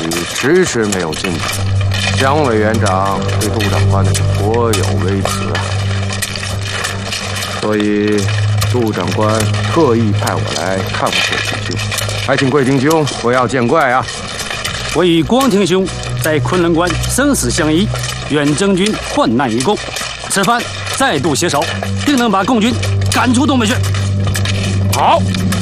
局迟迟没有进展，蒋委员长对杜长官颇有微词啊，所以杜长官特意派我来看贵廷兄，还请贵廷兄不要见怪啊。 我与光廷兄在昆仑关生死相依，愿征军患难与共，此番再度携手，定能把共军赶出东北去。 好，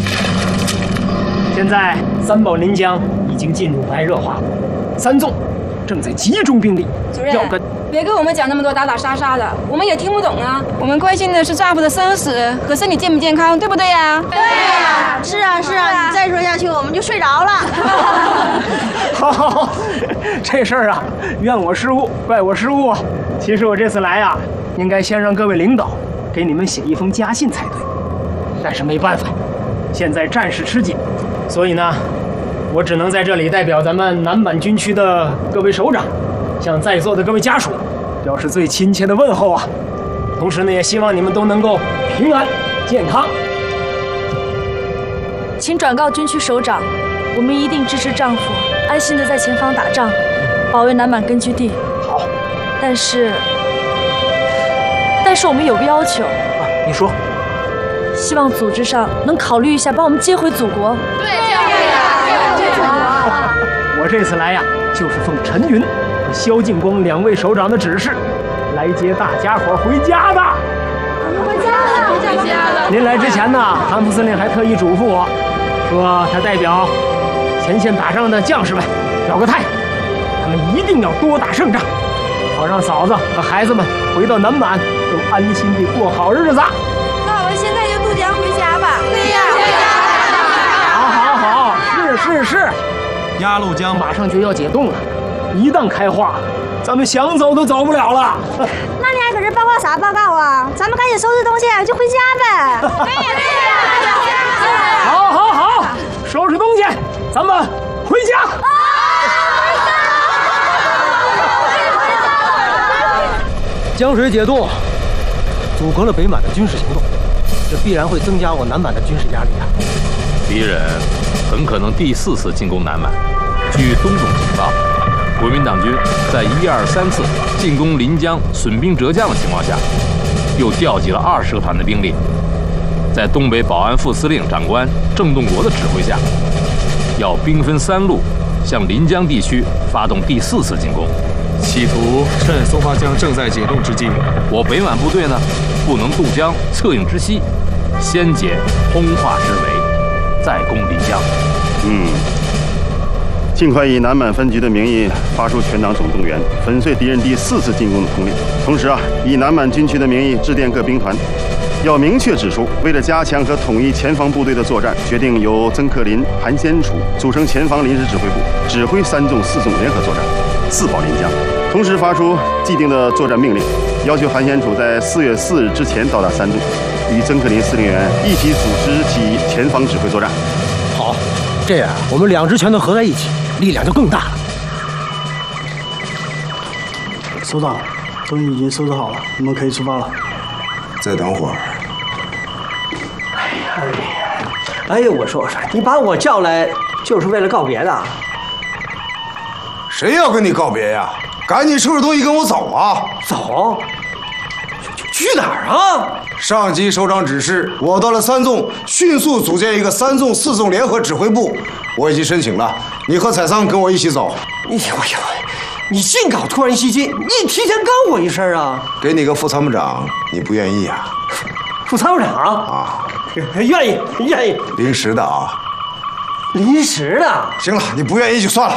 现在三宝临江已经进入白热化，三纵正在集中兵力， 主任， 要跟。 别跟我们讲那么多打打杀杀的，我们也听不懂啊。我们关心的是丈夫的生死和身体健不健康，对不对呀？ 对呀，是啊是啊，你再说下去我们就睡着了。 好，这事儿啊，怨我失误，怪我失误啊。其实我这次来啊，应该先让各位领导给你们写一封家信才对，但是没办法，现在战事吃紧，所以呢，我只能在这里代表咱们南满军区的各位首长，向在座的各位家属表示最亲切的问候啊！同时呢，也希望你们都能够平安健康。 请转告军区首长，我们一定支持丈夫安心的在前方打仗，保卫南满根据地。 好， 但是我们有个要求啊，你说。 希望组织上能考虑一下，把我们接回祖国。 对呀， 我这次来呀，就是奉陈云和萧劲光两位首长的指示，来接大家伙回家的。 回家了。 临来之前呢，韩副司令还特意嘱咐我，说他代表前线打仗的将士们表个态，他们一定要多打胜仗，好让嫂子和孩子们回到南满都安心地过好日子。 那我们现在就渡江回家吧。对呀。 好，是。鸭绿江马上就要解冻了，一旦开化，咱们想走都走不了了。 那你还搁这报告啥报告啊？咱们赶紧收拾东西就回家呗。对呀。 好，收拾东西，咱们回家。 江水解冻，阻隔了北满的军事行动，这必然会增加我南满的军事压力啊！ 敌人很可能第4次进攻南满。据东种情报，国民党军在1、2、3次进攻临江损兵折将的情况下，又调集了20个团的兵力，在东北保安副司令长官郑洞国的指挥下，要兵分3路向临江地区发动第4次进攻。 企图趁松花江正在解冻之际， 我北满部队呢，不能渡江策应之西，先解通化之围，再攻临江。 尽快以南满分局的名义发出全党总动员，粉碎敌人第4次进攻的通令。同时以南满军区的名义致电各兵团，要明确指出，为了加强和统一前方部队的作战，决定由曾克林、韩先楚组成前方临时指挥部，指挥3纵、4纵联合作战，自保临江。同时发出既定的作战命令，要求韩先楚在4月4日之前到达3纵，与曾克林司令员一起组织起前方指挥作战。 好，这样我们2支拳头合在一起，力量就更大了。 首长，东西已经收拾好了，我们可以出发了。 再等会儿。 哎呀，我说，你把我叫来就是为了告别的？ 谁要跟你告别呀？赶紧收拾东西跟我走啊！ 走？去哪儿啊？ 上级首长指示，我到了3纵，迅速组建一个3纵、4纵联合指挥部。我已经申请了，你和采桑跟我一起走。 你净搞突然袭击，你提前告我一声啊！ 给你个副参谋长，你不愿意啊？ 副参谋长啊？愿意。 临时的啊。 临时的？ 行了，你不愿意就算了。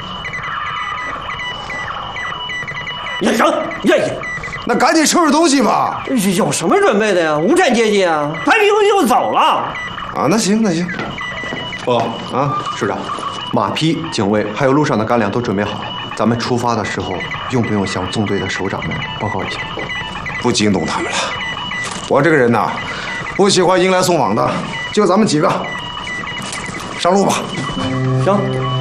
愿意。 那赶紧收拾东西吧。 有什么准备的呀？无产阶级啊！排兵就走了。 啊，那行。 师长，马匹、警卫还有路上的干粮都准备好了。咱们出发的时候，用不用向纵队的首长们报告一下？ 不惊动他们了。我这个人呐，不喜欢迎来送往的。就咱们几个，上路吧。 行。